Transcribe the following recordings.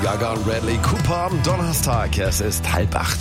Gaga und Bradley Cooper am Donnerstag. Es ist 7:30.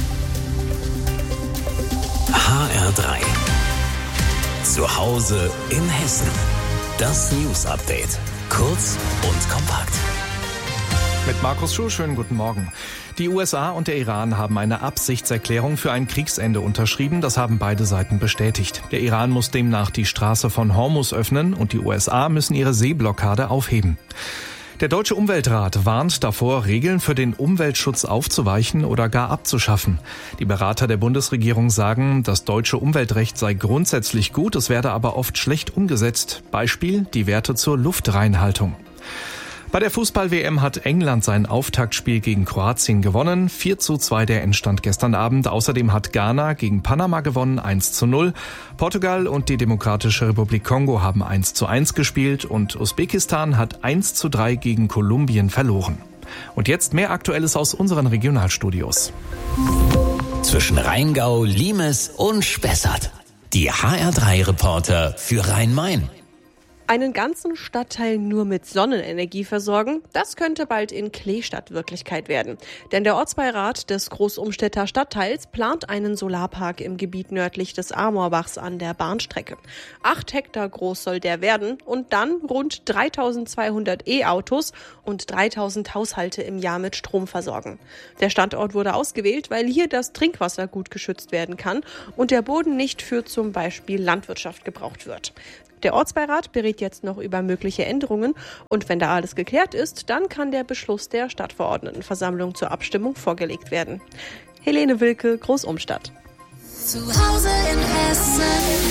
HR3. Zu Hause in Hessen. Das News Update. Kurz und kompakt. Mit Markus Schuh, schönen guten Morgen. Die USA und der Iran haben eine Absichtserklärung für ein Kriegsende unterschrieben. Das haben beide Seiten bestätigt. Der Iran muss demnach die Straße von Hormuz öffnen und die USA müssen ihre Seeblockade aufheben. Der Deutsche Umweltrat warnt davor, Regeln für den Umweltschutz aufzuweichen oder gar abzuschaffen. Die Berater der Bundesregierung sagen, das deutsche Umweltrecht sei grundsätzlich gut, es werde aber oft schlecht umgesetzt. Beispiel die Werte zur Luftreinhaltung. Bei der Fußball-WM hat England sein Auftaktspiel gegen Kroatien gewonnen. 4:2 der Endstand gestern Abend. Außerdem hat Ghana gegen Panama gewonnen, 1:0. Portugal und die Demokratische Republik Kongo haben 1:1 gespielt und Usbekistan hat 1:3 gegen Kolumbien verloren. Und jetzt mehr Aktuelles aus unseren Regionalstudios. Zwischen Rheingau, Limes und Spessart. Die HR3-Reporter für Rhein-Main. Einen ganzen Stadtteil nur mit Sonnenenergie versorgen, das könnte bald in Kleestadt Wirklichkeit werden. Denn der Ortsbeirat des Großumstädter Stadtteils plant einen Solarpark im Gebiet nördlich des Amorbachs an der Bahnstrecke. 8 Hektar groß soll der werden und dann rund 3200 E-Autos und 3000 Haushalte im Jahr mit Strom versorgen. Der Standort wurde ausgewählt, weil hier das Trinkwasser gut geschützt werden kann und der Boden nicht für zum Beispiel Landwirtschaft gebraucht wird. Der Ortsbeirat berät jetzt noch über mögliche Änderungen und wenn da alles geklärt ist, dann kann der Beschluss der Stadtverordnetenversammlung zur Abstimmung vorgelegt werden. Helene Wilke, Großumstadt. Zu Hause in Hessen.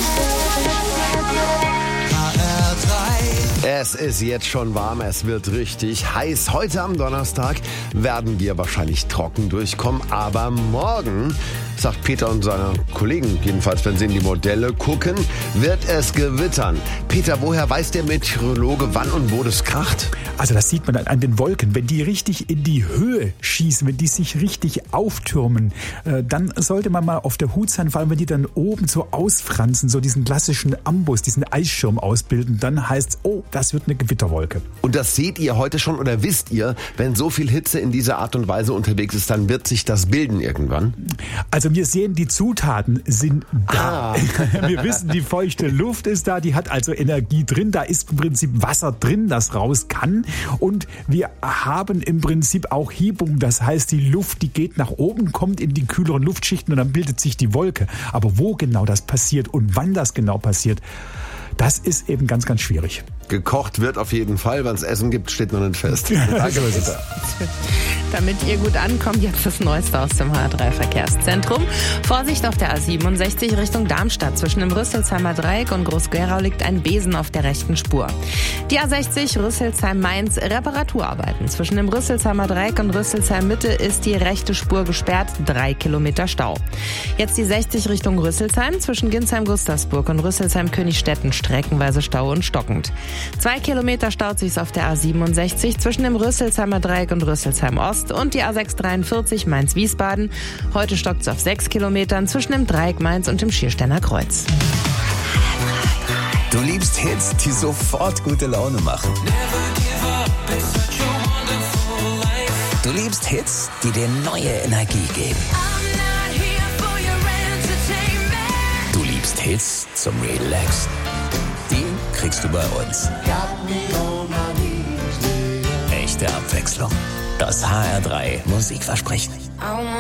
Es ist jetzt schon warm, es wird richtig heiß. Heute am Donnerstag werden wir wahrscheinlich trocken durchkommen, aber morgen, sagt Peter und seine Kollegen, jedenfalls wenn sie in die Modelle gucken, wird es gewittern. Peter, woher weiß der Meteorologe, wann und wo das kracht? Also das sieht man an den Wolken. Wenn die richtig in die Höhe schießen, wenn die sich richtig auftürmen, dann sollte man mal auf der Hut sein, vor allem wenn die dann oben so ausfransen, so diesen klassischen Ambus, diesen Eisschirm ausbilden, dann heißt es, oh, das wird eine Gewitterwolke. Und das seht ihr heute schon oder wisst ihr, wenn so viel Hitze in dieser Art und Weise unterwegs ist, dann wird sich das bilden irgendwann? Also wir sehen, die Zutaten sind da. Wir wissen, die feuchte Luft ist da, die hat also Energie drin, da ist im Prinzip Wasser drin, das raus kann. Und wir haben im Prinzip auch Hebung, das heißt, die Luft, die geht nach oben, kommt in die kühleren Luftschichten und dann bildet sich die Wolke. Aber wo genau das passiert und wann das genau passiert, das ist eben ganz, ganz schwierig. Gekocht wird auf jeden Fall, wann es Essen gibt, steht noch nicht fest. Danke, Damit ihr gut ankommt, jetzt das Neueste aus dem HR3-Verkehrszentrum. Vorsicht auf der A67 Richtung Darmstadt. Zwischen dem Rüsselsheimer Dreieck und Groß-Gerau liegt ein Besen auf der rechten Spur. Die A60 Rüsselsheim-Mainz, Reparaturarbeiten. Zwischen dem Rüsselsheimer Dreieck und Rüsselsheim-Mitte ist die rechte Spur gesperrt, 3 Kilometer Stau. Jetzt die 60 Richtung Rüsselsheim. Zwischen Ginsheim-Gustavsburg und Rüsselsheim-Königsstetten streckenweise Stau und stockend. 2 Kilometer staut sich's auf der A67 zwischen dem Rüsselsheimer Dreieck und Rüsselsheim Ost und die A643 Mainz-Wiesbaden. Heute stockt's auf 6 Kilometern zwischen dem Dreieck Mainz und dem Schiersteiner Kreuz. Du liebst Hits, die sofort gute Laune machen. Du liebst Hits, die dir neue Energie geben. Du liebst Hits zum Relaxen. Die kriegst du bei uns. Echte Abwechslung. Das HR3 Musikversprechen.